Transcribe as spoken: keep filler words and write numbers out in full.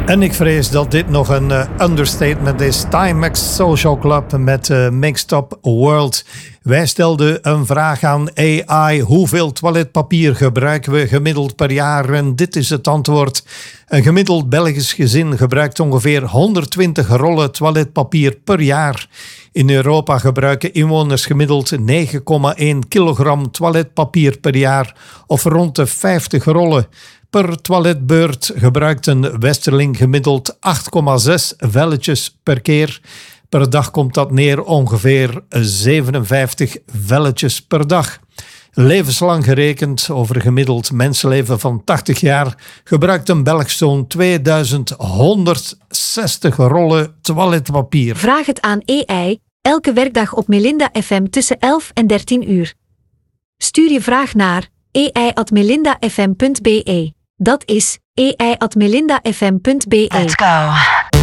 En ik vrees dat dit nog een uh, understatement is. Timex Social Club met uh, Mixed Up World. Wij stelden een vraag aan A I. Hoeveel toiletpapier gebruiken we gemiddeld per jaar? En dit is het antwoord. Een gemiddeld Belgisch gezin gebruikt ongeveer honderdtwintig rollen toiletpapier per jaar. In Europa gebruiken inwoners gemiddeld negen komma één kilogram toiletpapier per jaar, of rond de vijftig rollen. Per toiletbeurt gebruikt een westerling gemiddeld acht komma zes velletjes per keer. Per dag komt dat neer ongeveer zevenenvijftig velletjes per dag. Levenslang gerekend, over gemiddeld mensenleven van tachtig jaar, gebruikt een Belg zo'n tweeduizend honderdzestig rollen toiletpapier. Vraag het aan A I, elke werkdag op Melinda F M tussen elf en dertien uur. Stuur je vraag naar a i at melinda f m punt b e. Dat is a i at melinda f m punt b e. Let's go.